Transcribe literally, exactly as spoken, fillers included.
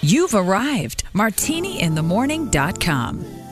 You've arrived. martini in the morning dot com.